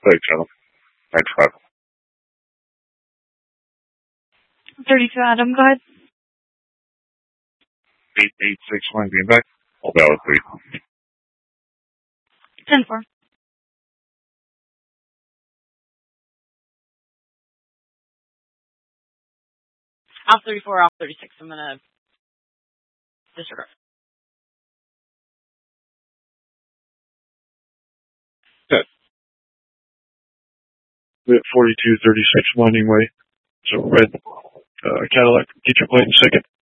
Thanks, Adam. 95. 32 Adam, go ahead. 8861 being back. All valid, please. 10-4. Off 34, off 36. I'm gonna disregard. Set. 4236 Winding Way. So red Cadillac. Get your plate in a second.